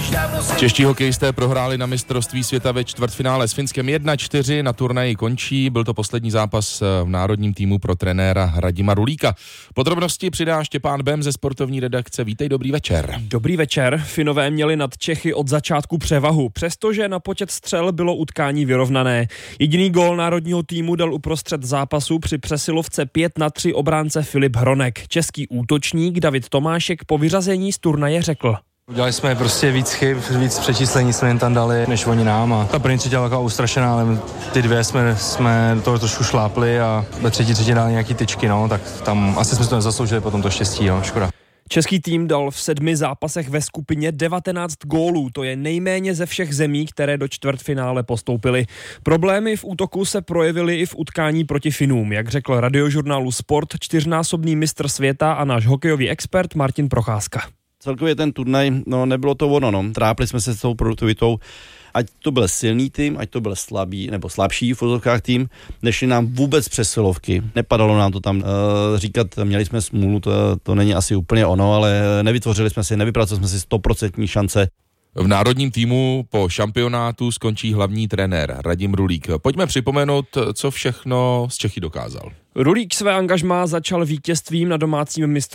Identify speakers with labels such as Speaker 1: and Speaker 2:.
Speaker 1: Čeští hokejisté prohráli na mistrovství světa ve čtvrtfinále s Finskem 1-4, na turnaji končí, byl to poslední zápas v národním týmu pro trenéra Radima Rulíka. Podrobnosti přidá Štěpán Bem ze sportovní redakce. Vítej, dobrý večer.
Speaker 2: Dobrý večer. Finové měli nad Čechy od začátku převahu, přestože na počet střel bylo utkání vyrovnané. Jediný gól národního týmu dal uprostřed zápasu při přesilovce 5-3 obránce Filip Hronek. Český útočník David Tomášek po vyřazení z turnaje řekl:
Speaker 3: Udělali jsme prostě víc chyb, víc přečíslení jsme jen tam dali, než oni nám. A ta první třetí byla taková ustrašená, ale ty dvě jsme do toho trošku šlápli a ve třetí dali nějaký tyčky, no, tak tam asi jsme to nezasloužili potom to štěstí, no, škoda.
Speaker 2: Český tým dal v 7 zápasech ve skupině 19 gólů, to je nejméně ze všech zemí, které do čtvrtfinále postoupily. Problémy v útoku se projevily i v utkání proti Finům, jak řekl radiožurnálu Sport čtyřnásobný mistr světa a náš hokejový expert Martin Procházka.
Speaker 4: Celkově ten turnaj, nebylo to ono, Trápili jsme se s tou produktivitou, ať to byl silný tým, ať to byl slabý nebo slabší v úzovkách tým, nešli nám vůbec přesilovky. Nepadalo nám to tam říkat, měli jsme smůlu, to není asi úplně ono, ale nevypracovali jsme si 100% šance.
Speaker 1: V národním týmu po šampionátu skončí hlavní trenér Radim Rulík. Pojďme připomenout, co všechno z Čechy dokázal.
Speaker 2: Rulík své angažmá začal vítězstvím na domácím mistrovství